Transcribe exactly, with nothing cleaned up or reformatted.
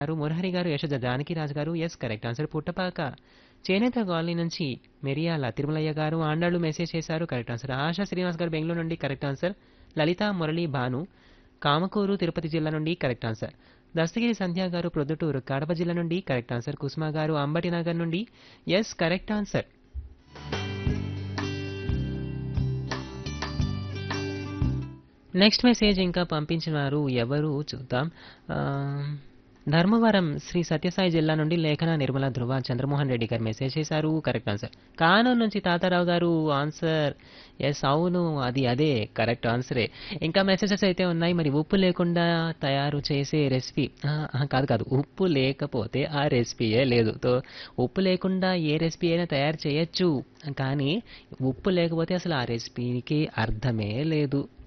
గారు, మురహరి గారు, యశోద జానకిరాజు గారు. Yes correct answer. పుట్టపాక చేనేత కాలనీ నుంచి మిరియాల తిరుమలయ్య గారు ఆండాళ్ళు మెసేజ్ చేశారు. Correct answer. ఆశా శ్రీనివాస్ గారు బెంగళూరు నుండి కరెక్ట్ ఆన్సర్. లలిత మురళి భాను కామకూరు తిరుపతి జిల్లా నుండి కరెక్ట్ ఆన్సర్. దస్తగిరి సంధ్య గారు ప్రొద్దుటూరు కడప జిల్లా నుండి కరెక్ట్ ఆన్సర్. కుసుమ గారు అంబటి నగర్ నుండి yes correct answer. Next message ఇంకా పంపించినారు ఎవరు చూద్దాం. ఆ, ధర్మవరం శ్రీ సత్యసాయి జిల్లా నుండి లేఖన నిర్మల ధృవ చంద్రమోహన్ రెడ్డి గారు మెసేజ్ చేశారు. Correct answer. కానూరు నుంచి తాతారావు గారు ఆన్సర్. ఎస్ అవును అది అదే కరెక్ట్ ఆన్సరే. ఇంకా మెసేజెస్ అయితే ఉన్నాయి. మరి ఉప్పు లేకుండా తయారు చేసే రెసిపీ కాదు కాదు ఉప్పు లేకపోతే ఆ రెసిపీయే లేదు. తో ఉప్పు లేకుండా ఏ రెసిపీ అయినా తయారు చేయొచ్చు, కానీ ఉప్పు లేకపోతే అసలు ఆ రెసిపీకి అర్థమే లేదు.